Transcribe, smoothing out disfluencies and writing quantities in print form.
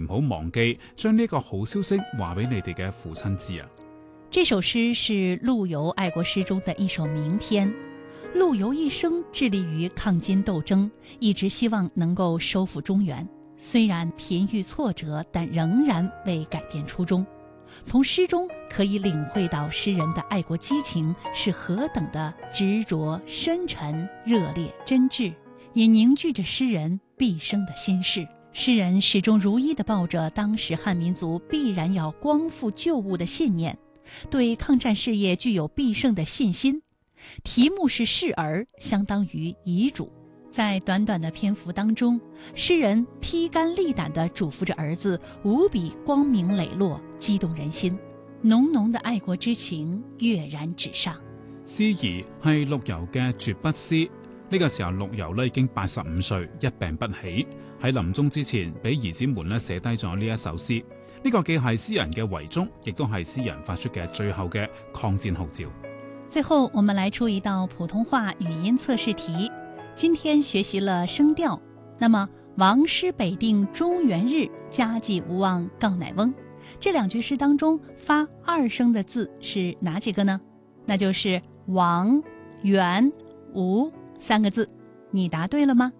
唔好忘記將呢個好消息話俾你哋嘅父親知啊。 這首詩是陸游愛國詩中的一首名篇。陸游一生致力於抗金鬥爭，一直希望能夠收復中原。雖然頻遇挫折，但仍然未改變初衷。從詩中可以領會到詩人的愛國激情是何等的執着、深沉、熱烈、真摯，也凝聚着詩人畢生的心事。詩人始終如一地抱着當時漢民族必然要光復舊物的信念，對抗戰事業具有必勝的信心。題目是示兒，相當於遺囑。在短短的篇幅當中，詩人披肝瀝膽地囑咐着兒子，無比光明磊落，激動人心，濃濃的愛國之情躍然紙上。 詩兒係陸游嘅絕筆詩，呢個時候陸游已經85歲，一病不起，喺臨終之前俾兒子們寫低咗呢一首詩。呢個既係詩人嘅遺囑，亦都係詩人發出嘅最後嘅抗戰號召。 最後我們來出一道普通話語音測試題，今天學習了聲調，那麼王師北定中原日，家祭無忘告乃翁，這兩句詩當中發二聲的字是哪幾個呢？那就是王、元、吳三個字，你答對了嗎？